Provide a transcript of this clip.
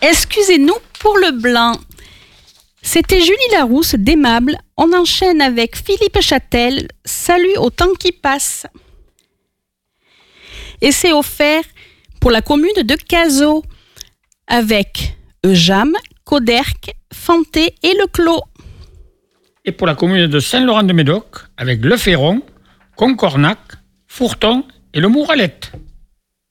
Excusez-nous pour le blanc. C'était Julie Larousse d'Aimable. On enchaîne avec Philippe Châtel. Salut au temps qui passe. Et c'est offert pour la commune de Cazaux avec Eujam, Coderc, Fanté et Le Clos. Et pour la commune de Saint-Laurent-de-Médoc avec Le Ferron, Concornac, Fourton et Le Mouralette.